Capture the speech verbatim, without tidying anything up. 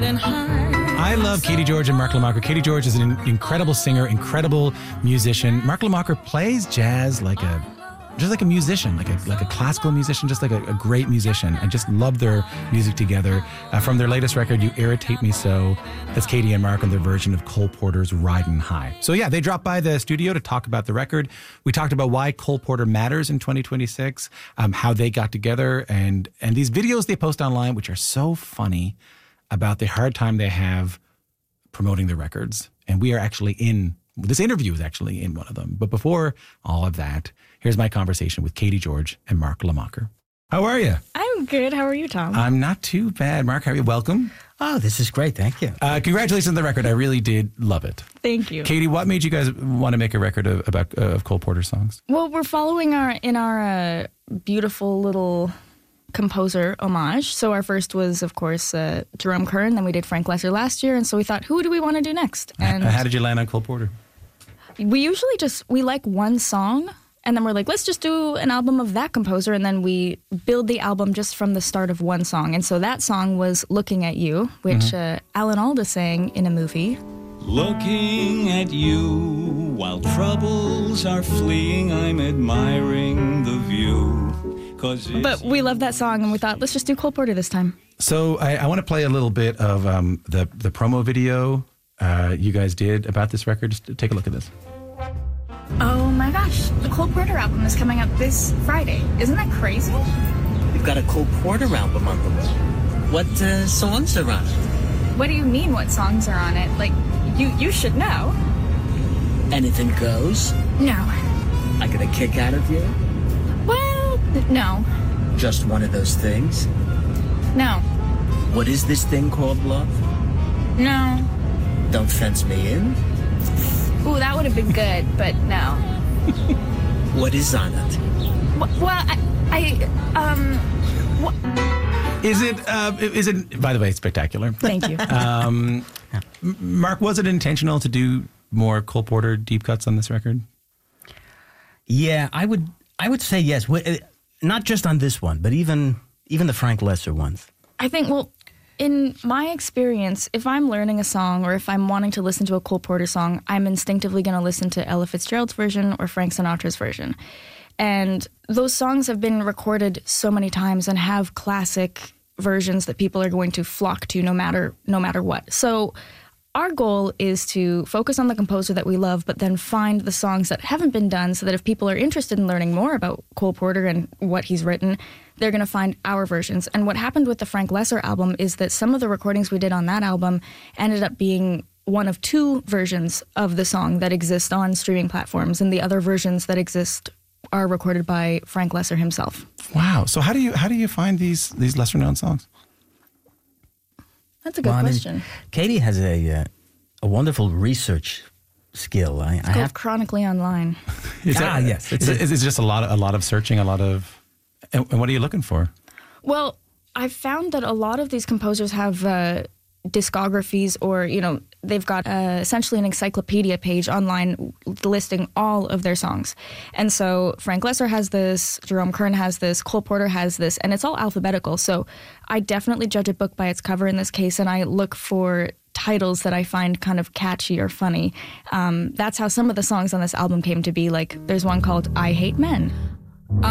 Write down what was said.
riding high. I love Katie George and Mark Lamacher. Katie George is an incredible singer, incredible musician. Mark Lamacher plays jazz like a, just like a musician, like a like a classical musician, just like a, a great musician. I just love their music together. Uh, from their latest record, You Irritate Me So, that's Katie and Mark on their version of Cole Porter's Ridin' High. So yeah, they dropped by the studio to talk about the record. We talked about why Cole Porter matters in twenty twenty-six, um, how they got together, and and these videos they post online, which are so funny, about the hard time they have promoting their records. And we are actually in, this interview is actually in one of them. But before all of that, here's my conversation with Katie George and Mark Lamacher. How are you? I'm good. How are you, Tom? I'm not too bad. Mark, how are you? Welcome. Oh, this is great. Thank you. Uh, congratulations on the record. I really did love it. Thank you. Katie, what made you guys want to make a record of, about uh, of Cole Porter songs? Well, we're following our in our uh, beautiful little composer homage. So our first was, of course, uh, Jerome Kern. Then we did Frank Lesser last year. And so we thought, who do we want to do next? And how did you land on Cole Porter? We usually just, we like one song. And then we're like, let's just do an album of that composer. And then we build the album just from the start of one song. And so that song was Looking at You, which mm-hmm. uh, Alan Alda sang in a movie. Looking at you while troubles are fleeing, I'm admiring the view. But we love that song, and we thought, let's just do Cole Porter this time. So I, I want to play a little bit of um, the, the promo video uh, you guys did about this record. Just take a look at this. Oh my gosh, the Cole Porter album is coming up this Friday. Isn't that crazy? You've got a Cole Porter album on the way. What uh, songs are on it? What do you mean what songs are on it? Like, you, you should know. Anything goes? No. I get a kick out of you? Well, no. Just one of those things? No. What is this thing called love? No. Don't fence me in? Ooh, that would have been good, but no. What is on it? Well, I, I um... What? Is it, uh, is it, by the way, spectacular. Thank you. Um, Mark, was it intentional to do more Cole Porter deep cuts on this record? Yeah, I would I would say yes. Not just on this one, but even even the Frank Lesser ones. I think, well, in my experience, if I'm learning a song or if I'm wanting to listen to a Cole Porter song, I'm instinctively going to listen to Ella Fitzgerald's version or Frank Sinatra's version. And those songs have been recorded so many times and have classic versions that people are going to flock to no matter no matter what. So our goal is to focus on the composer that we love, but then find the songs that haven't been done so that if people are interested in learning more about Cole Porter and what he's written, they're going to find our versions. And what happened with the Frank Lesser album is that some of the recordings we did on that album ended up being one of two versions of the song that exist on streaming platforms, and the other versions that exist are recorded by Frank Lesser himself. Wow. So how do you how do you find these these lesser known songs? That's a good well, question. I mean, Katie has a uh, a wonderful research skill. I, it's I called have Chronically Online. Is ah, that, yes. It's, it's, it's just a lot of, a lot of searching, a lot of, and, and what are you looking for? Well, I've found that a lot of these composers have uh, discographies, or, you know, they've got uh, essentially an encyclopedia page online listing all of their songs. And so Frank Lesser has this, Jerome Kern has this, Cole Porter has this, and it's all alphabetical. So I definitely judge a book by its cover in this case, and I look for titles that I find kind of catchy or funny. Um, that's how some of the songs on this album came to be. Like, there's one called I Hate Men.